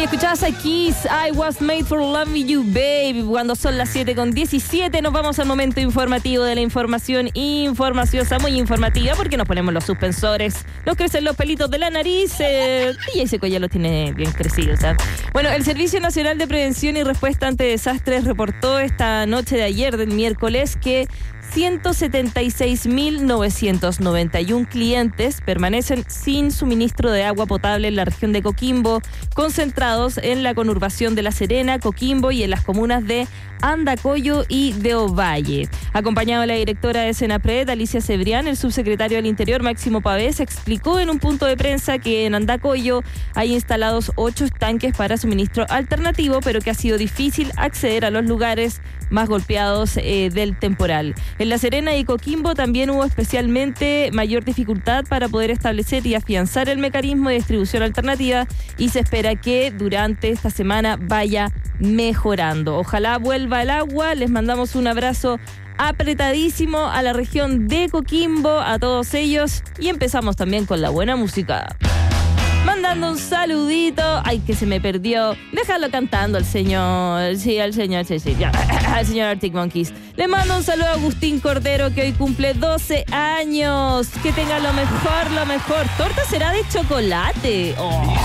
Y escuchabas a Kiss, I Was Made for Loving You, Baby. Cuando son las 7:17, nos vamos al momento informativo de la información informaciosa, muy informativa, porque nos ponemos los suspensores, nos crecen los pelitos de la nariz, y ese ya lo tiene bien crecido, ¿sabes? Bueno, el Servicio Nacional de Prevención y Respuesta ante Desastres reportó esta noche de ayer, del miércoles, que 176.991 clientes permanecen sin suministro de agua potable en la región de Coquimbo, concentrados en la conurbación de La Serena, Coquimbo y en las comunas de Andacollo y de Ovalle. Acompañado de la directora de Senapred, Alicia Cebrián, el subsecretario del Interior, Máximo Pavés, explicó en un punto de prensa que en Andacollo hay instalados 8 estanques para suministro alternativo, pero que ha sido difícil acceder a los lugares más golpeados del temporal. En La Serena y Coquimbo también hubo especialmente mayor dificultad para poder establecer y afianzar el mecanismo de distribución alternativa, y se espera que durante esta semana vaya mejorando. Ojalá vuelva el agua. Les mandamos un abrazo apretadísimo a la región de Coquimbo, a todos ellos, y empezamos también con la buena música. Mandando un saludito. Ay, que se me perdió. Déjalo cantando al señor. Sí, al señor, sí, ya. Al señor Arctic Monkeys. Le mando un saludo a Agustín Cordero, que hoy cumple 12 años. Que tenga lo mejor, lo mejor. Torta será de chocolate. Oh.